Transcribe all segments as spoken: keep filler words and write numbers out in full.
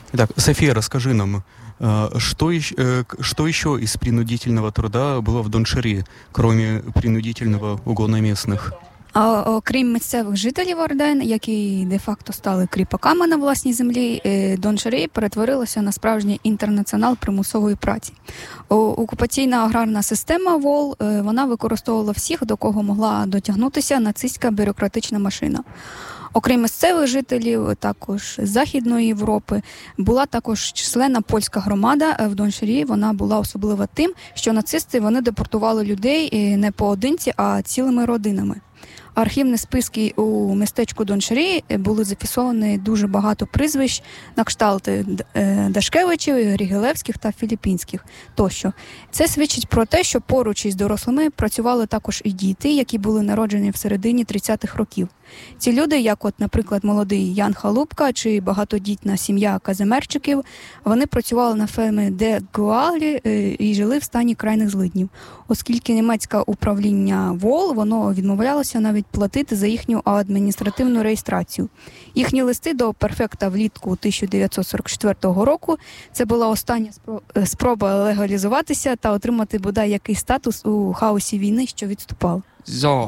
Так, София, расскажи нам, э, что, ещ- э, к- что еще из принудительного труда было в Доншире, кроме принудительного угона местных? А окрім місцевих жителів Орден, які де-факто стали кріпаками на власній землі, е, Доншири перетворилося на справжній інтернаціонал примусової праці. О- Окупаційна аграрна система ВОЛ, е, вона використовувала всіх, до кого могла дотягнутися нацистська бюрократична машина. Окрім місцевих жителів, також з Західної Європи, була також численна польська громада в Донширі. Вона була особлива тим, що нацисти вони депортували людей е, не поодинці, а цілими родинами. Архівні списки у містечку Донширі були зафіксовані дуже багато прізвищ на кшталти е, Дашкевичів, Рігелевських та Філіппінських тощо. Це свідчить про те, що поруч із дорослими працювали також і діти, які були народжені в середині тридцятих років. Ці люди, як от, наприклад, молодий Ян Халупка чи багатодітна сім'я Казимерчиків, вони працювали на фермі Де Гуалі е, і жили в стані крайних злиднів. Оскільки німецьке управління ВОЛ, воно відмовлялося навіть платити за їхню адміністративну реєстрацію. Їхні листи до перфекта влітку тисяча дев'ятсот сорок четвертого року – це була остання спроба легалізуватися та отримати бодай якийсь статус у хаосі війни, що відступав. So,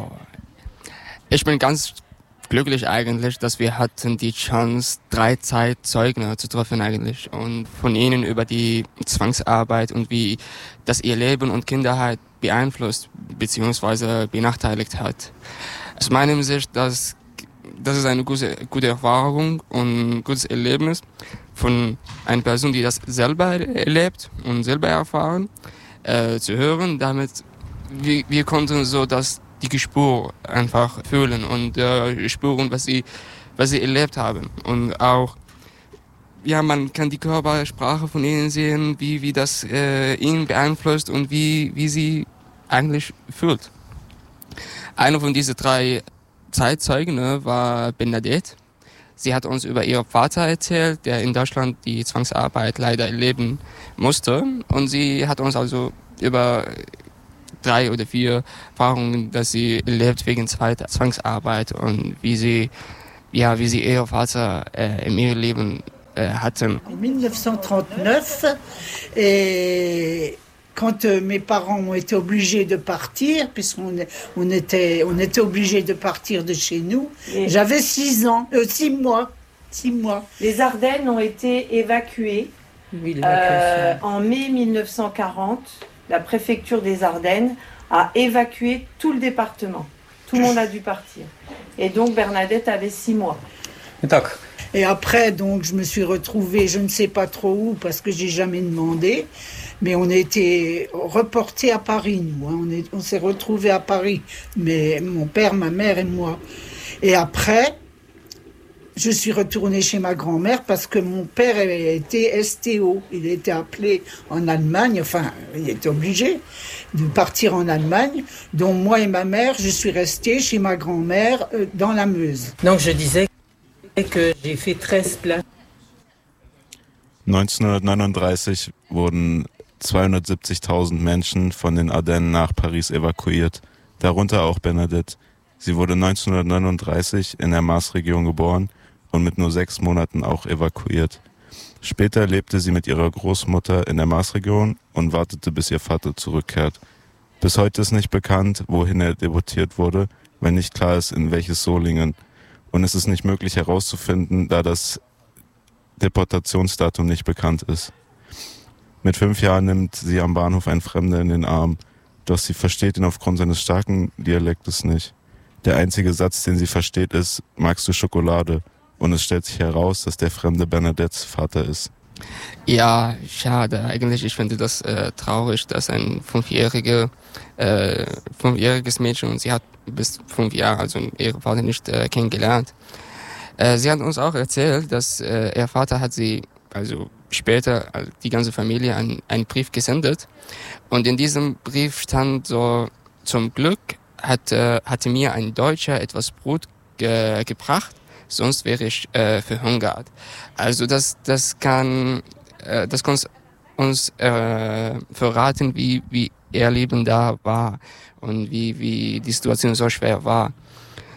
ich bin ganz glücklich eigentlich, dass wir hatten die Chance, drei Zeitzeugen zu treffen eigentlich und von ihnen über die Zwangsarbeit und wie das ihr Leben und Kinderheit beeinflusst bzw. benachteiligt hat. Aus meiner Sicht, das, das ist eine gute, gute Erfahrung und ein gutes Erlebnis von einer Person, die das selber erlebt und selber erfahren, äh, zu hören. Damit wir, wir konnten so das die Spur einfach fühlen und äh, spüren, was sie, was sie erlebt haben. Und auch, ja, man kann die Körpersprache von ihnen sehen, wie, wie das äh, ihn beeinflusst und wie, wie sie eigentlich fühlt. Einer von diesen drei Zeitzeugen ne, war Bernadette. Sie hat uns über ihren Vater erzählt, der in Deutschland die Zwangsarbeit leider erleben musste. Und sie hat uns also über drei oder vier Erfahrungen, dass sie erlebt wegen zweiter Zwangsarbeit und wie sie, ja, wie sie ihr Vater äh, in ihrem Leben äh, hatten. En dix-neuf cent trente-neuf, et quand euh, mes parents ont été obligés de partir, puisqu'on on était, on était obligés de partir de chez nous, et j'avais six ans, euh, six mois, six mois. Les Ardennes ont été évacuées Oui, euh, en mai mille neuf cent quarante. La préfecture des Ardennes a évacué tout le département. Tout le monde a dû partir. Et donc Bernadette avait six mois. Et après, donc, je me suis retrouvée, je ne sais pas trop où, parce que j'ai jamais demandé, mais on a été reportés à Paris, nous. Hein. On, est, on s'est retrouvés à Paris, mais mon père, ma mère et moi. Et après, je suis retournée chez ma grand-mère parce que mon père était S T O. Il était appelé en Allemagne, enfin, il était obligé de partir en Allemagne. Donc moi et ma mère, je suis restée chez ma grand-mère euh, dans la Meuse. Donc je disais que j'ai fait treize places. neunzehnhundertneununddreißig wurden zweihundertsiebzigtausend Menschen von den Ardennen nach Paris evakuiert, darunter auch Bernadette. Sie wurde neunzehnhundertneununddreißig in der Marsregion geboren und mit nur sechs Monaten auch evakuiert. Später lebte sie mit ihrer Großmutter in der Marsregion und wartete, bis ihr Vater zurückkehrt. Bis heute ist nicht bekannt, wohin er deportiert wurde, wenn nicht klar ist, in welches Solingen. Und es ist nicht möglich herauszufinden, da das Deportationsdatum nicht bekannt ist. Mit fünf Jahren nimmt sie am Bahnhof einen Fremder in den Arm, doch sie versteht ihn aufgrund seines starken Dialektes nicht. Der einzige Satz, den sie versteht, ist: Magst du Schokolade? Und es stellt sich heraus, dass der Fremde Bernadettes Vater ist. Ja, schade. Eigentlich, ich finde das äh, traurig, dass ein fünfjährige, äh, fünfjähriges Mädchen, und sie hat bis fünf Jahre, also ihren Vater nicht äh, kennengelernt. Äh, sie hat uns auch erzählt, dass äh, ihr Vater hat sie, also später, also die ganze Familie, ein, einen Brief gesendet. Und in diesem Brief stand so: Zum Glück hat, äh, hatte mir ein Deutscher etwas Brot ge- gebracht. Sonst wäre ich äh, verhungert. Also das, das kann, äh, das kann uns äh, verraten, wie, wie ihr Leben da war und wie, wie die Situation so schwer war.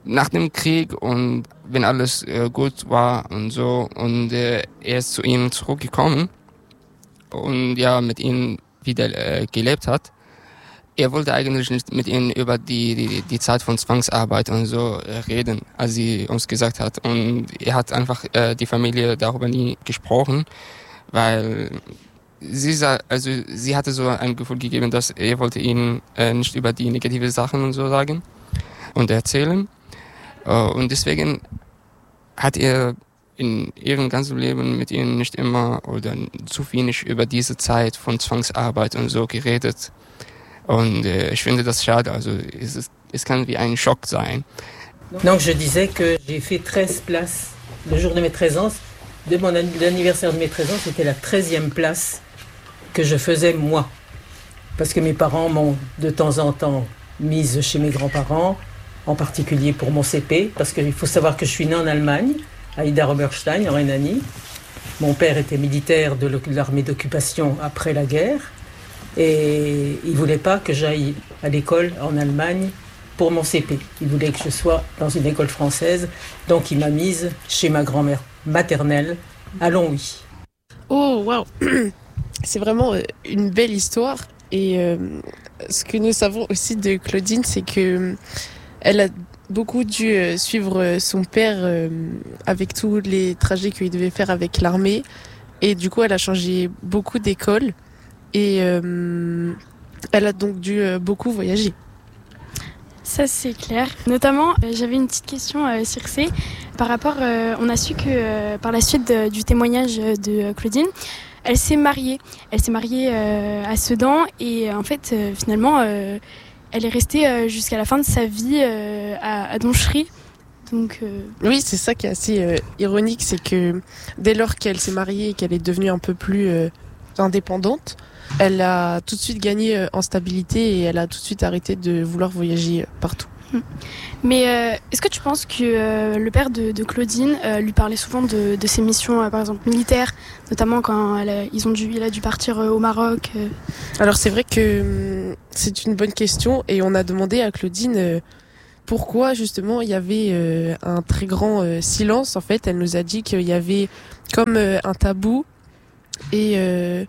nach dem Krieg und wenn alles äh, gut war und so und äh, er ist zu ihnen zurückgekommen und ja mit ihnen wieder äh, gelebt hat. Er wollte eigentlich nicht mit ihnen über die, die, die Zeit von Zwangsarbeit und so äh, reden, als sie uns gesagt hat. Und er hat einfach äh, die Familie darüber nie gesprochen, weil sie sah, also sie hatte so ein Gefühl gegeben, dass er wollte ihnen äh, nicht über die negative Sachen und so sagen und erzählen. Äh, und deswegen hat er in ihrem ganzen Leben mit ihnen nicht immer oder zu wenig über diese Zeit von Zwangsarbeit und so geredet. Und äh, ich finde das schade, also es, ist, es kann wie ein Schock sein. Donc je disais que j'ai fait treize places le jour de mes treize ans. De mon an- l'anniversaire de mes treize ans, c'était la treizième place que je faisais moi. Parce que mes parents m'ont de temps en temps mise chez mes grands-parents, en particulier pour mon C P, parce qu'il faut savoir que je suis née en Allemagne, à Idar-Oberstein, en Rhénanie. Mon père était militaire de l'armée d'occupation après la guerre. Et il ne voulait pas que j'aille à l'école en Allemagne pour mon C P. Il voulait que je sois dans une école française. Donc il m'a mise chez ma grand-mère maternelle à Longwy. Oh, waouh. C'est vraiment une belle histoire. Et euh, ce que nous savons aussi de Claudine, c'est que elle a beaucoup dû suivre son père euh, avec tous les trajets qu'il devait faire avec l'armée. Et du coup, elle a changé beaucoup d'écoles. Et euh, elle a donc dû euh, beaucoup voyager. Ça c'est clair. Notamment, euh, j'avais une petite question, euh, Circé, par rapport, euh, on a su que euh, par la suite de, du témoignage de euh, Claudine, elle s'est mariée. Elle s'est mariée euh, à Sedan et euh, en fait, euh, finalement, euh, elle est restée euh, jusqu'à la fin de sa vie euh, à, à Donchery. Donc, euh... Oui, c'est ça qui est assez euh, ironique, c'est que dès lors qu'elle s'est mariée et qu'elle est devenue un peu plus euh, indépendante, elle a tout de suite gagné en stabilité et elle a tout de suite arrêté de vouloir voyager partout. Mais euh, est-ce que tu penses que euh, le père de, de Claudine euh, lui parlait souvent de, de ses missions, euh, par exemple militaires, notamment quand elle a, ils ont dû, il a dû partir euh, au Maroc euh... Alors c'est vrai que hum, c'est une bonne question et on a demandé à Claudine euh, pourquoi justement il y avait euh, un très grand euh, silence. En fait, elle nous a dit qu'il y avait comme euh, un tabou et euh,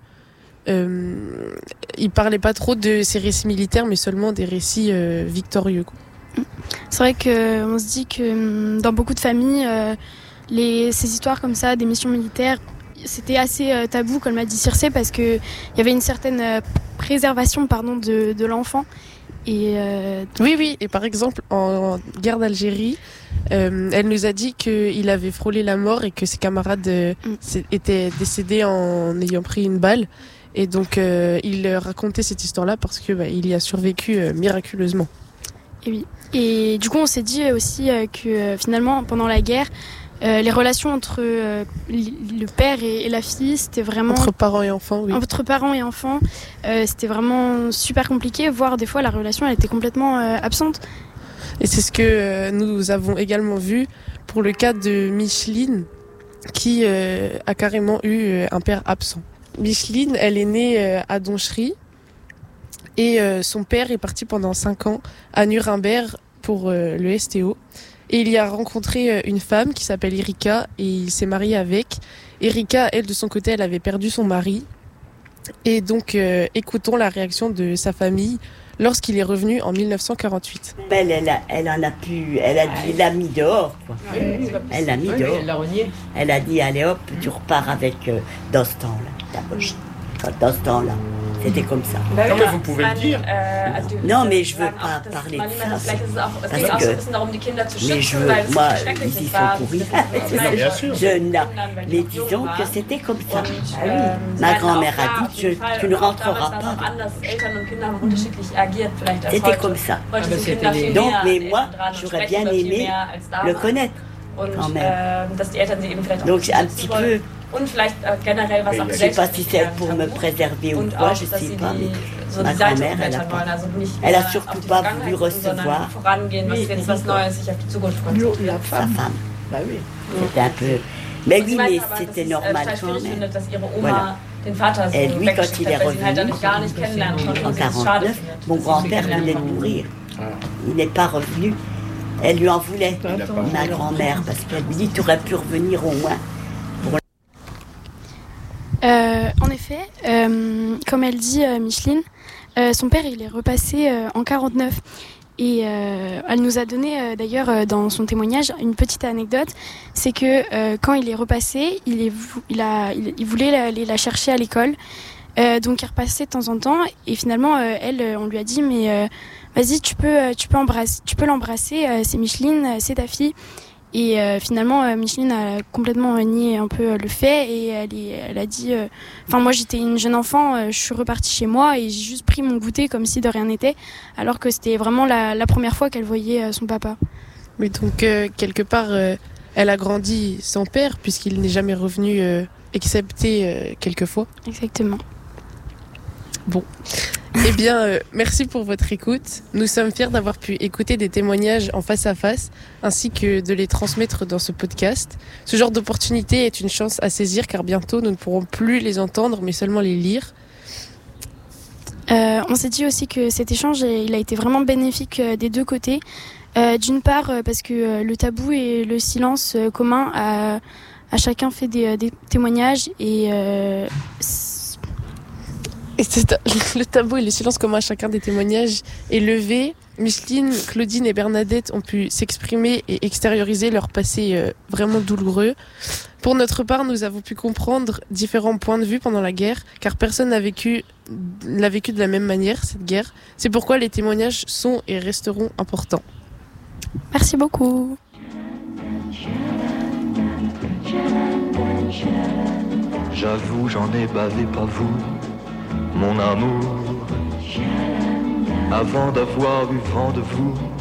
Euh, il parlait pas trop de ses récits militaires, mais seulement des récits euh, victorieux. C'est vrai qu'on se dit que dans beaucoup de familles, euh, les, ces histoires comme ça, des missions militaires, c'était assez euh, tabou, comme l'a dit Circé, parce qu'il y avait une certaine euh, préservation pardon, de, de l'enfant. Et euh... Oui, oui, et par exemple, en guerre d'Algérie, euh, elle nous a dit qu'il avait frôlé la mort et que ses camarades euh, mm. étaient décédés en ayant pris une balle. Et donc, euh, il racontait cette histoire-là parce que bah, il y a survécu euh, miraculeusement. Et oui. Et du coup, on s'est dit aussi euh, que euh, finalement, pendant la guerre, euh, les relations entre euh, le père et, et la fille, c'était vraiment... Entre parents et enfants, oui. Entre parents et enfants, euh, c'était vraiment super compliqué, voire des fois, la relation, elle était complètement euh, absente. Et c'est ce que euh, nous avons également vu pour le cas de Micheline, qui euh, a carrément eu euh, un père absent. Micheline, elle est née euh, à Donchery et euh, son père est parti pendant cinq ans à Nuremberg pour euh, le S T O. Et il y a rencontré euh, une femme qui s'appelle Erika et il s'est marié avec. Erika, elle, de son côté, elle avait perdu son mari. Et donc, euh, écoutons la réaction de sa famille lorsqu'il est revenu en dix-neuf cent quarante-huit. Elle, elle, a, elle en a pu, elle a dit, elle l'a mis dehors, quoi. Elle l'a mis oui, dehors. Elle l'a renié. Elle a dit, allez hop, tu repars avec euh, dans ce temps-là, ta poche. Dans ce temps-là. C'était comme ça. Non, mais vous pouvez le dire. Non, mais je veux pas parler de ça. Parce que, mais je veux, moi, ils y sont pourris. Bien sûr. Je, là, mais disons que c'était comme ça. Ah oui. Ma grand-mère a dit, je, tu ne rentreras pas. C'était comme ça. Ah ben c'était... Donc, mais moi, j'aurais bien aimé le connaître, quand même. Donc, un petit peu... Je ne sais pas si c'est pour me préserver ou quoi, je ne sais pas, mais ma grand-mère, elle a pas. Elle a surtout pas voulu recevoir sa femme. Bah oui. C'était un peu... Mais oui, mais c'était normal quand même. Voilà. Et lui, quand il est revenu, en quarante-neuf, mon grand-père venait de mourir. Il n'est pas revenu Elle lui en voulait, ma grand-mère, parce qu'elle lui dit tu aurais pu revenir au moins. Pour... Euh, en effet, euh, comme elle dit euh, Micheline, euh, son père il est repassé euh, en quarante-neuf. Et euh, elle nous a donné euh, d'ailleurs euh, dans son témoignage une petite anecdote, c'est que euh, quand il est repassé, il, est, il, a, il, il voulait aller la chercher à l'école, euh, donc il repassait de temps en temps, et finalement euh, elle, on lui a dit mais euh, vas-y tu peux, tu peux embrasser, tu peux l'embrasser, euh, c'est Micheline, c'est ta fille. Et euh, finalement, euh, Micheline a complètement nié un peu euh, le fait et elle, est, elle a dit... Enfin, euh, moi, j'étais une jeune enfant, euh, je suis repartie chez moi et j'ai juste pris mon goûter comme si de rien n'était, alors que c'était vraiment la, la première fois qu'elle voyait euh, son papa. Mais donc, euh, quelque part, euh, elle a grandi sans père puisqu'il n'est jamais revenu, euh, excepté euh, quelques fois. Exactement. Bon. Eh bien, euh, merci pour votre écoute. Nous sommes fiers d'avoir pu écouter des témoignages en face à face, ainsi que de les transmettre dans ce podcast. Ce genre d'opportunité est une chance à saisir, car bientôt nous ne pourrons plus les entendre, mais seulement les lire. Euh, on s'est dit aussi que cet échange, il a été vraiment bénéfique des deux côtés. Euh, d'une part, parce que le tabou et le silence commun a, a chacun fait des, des témoignages et... Euh, Et c'est le tabou et le silence commun à chacun des témoignages est levé. Micheline, Claudine et Bernadette ont pu s'exprimer et extérioriser leur passé euh, vraiment douloureux. Pour notre part, nous avons pu comprendre différents points de vue pendant la guerre, car personne n'a vécu, l'a vécu de la même manière, cette guerre. C'est pourquoi les témoignages sont et resteront importants. Merci beaucoup. J'avoue, j'en ai bavé, pas vous. Mon amour, avant d'avoir eu vent de vous,